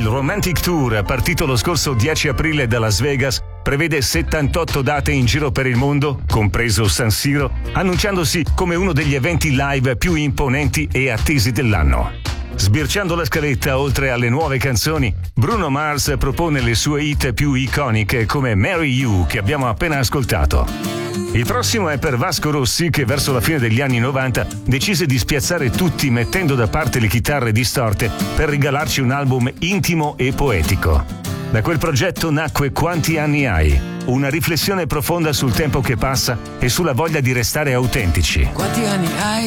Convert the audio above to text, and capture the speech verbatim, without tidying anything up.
Il Romantic Tour, partito lo scorso dieci aprile da Las Vegas, prevede settantotto date in giro per il mondo, compreso San Siro, annunciandosi come uno degli eventi live più imponenti e attesi dell'anno. Sbirciando la scaletta, oltre alle nuove canzoni, Bruno Mars propone le sue hit più iconiche come Marry You, che abbiamo appena ascoltato. Il prossimo è per Vasco Rossi, che verso la fine degli anni novanta decise di spiazzare tutti mettendo da parte le chitarre distorte per regalarci un album intimo e poetico. Da quel progetto nacque Quanti anni hai? Una riflessione profonda sul tempo che passa e sulla voglia di restare autentici. Quanti anni hai?